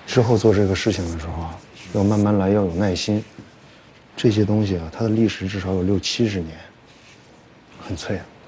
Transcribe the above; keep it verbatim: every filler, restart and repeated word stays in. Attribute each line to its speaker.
Speaker 1: 之后做这个事情的时候啊，要慢慢来，要有耐心。这些东西啊，它的历史至少有六七十年，很脆啊。